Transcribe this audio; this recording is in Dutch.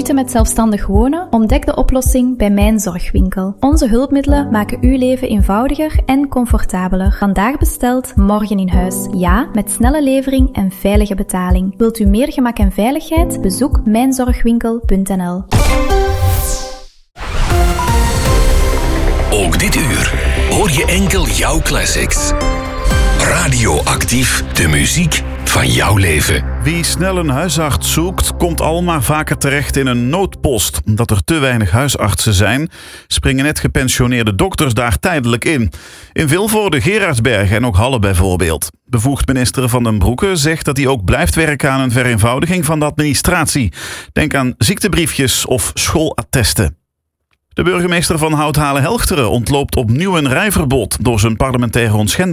Moeite met zelfstandig wonen? Ontdek de oplossing bij Mijn Zorgwinkel. Onze hulpmiddelen maken uw leven eenvoudiger en comfortabeler. Vandaag besteld, morgen in huis. Ja, met snelle levering en veilige betaling. Wilt u meer gemak en veiligheid? Bezoek mijnzorgwinkel.nl. Ook dit uur hoor je enkel jouw classics. Radioactief, de muziek van jouw leven. Wie snel een huisarts zoekt, komt al maar vaker terecht in een noodpost. Omdat er te weinig huisartsen zijn, springen net gepensioneerde dokters daar tijdelijk in. In Vilvoorde, Gerardsbergen en ook Halle bijvoorbeeld. Bevoegd minister Van den Broeke zegt dat hij ook blijft werken aan een vereenvoudiging van de administratie. Denk aan ziektebriefjes of schoolattesten. De burgemeester van Houthalen-Helchteren ontloopt opnieuw een rijverbod door zijn parlementaire ontschending.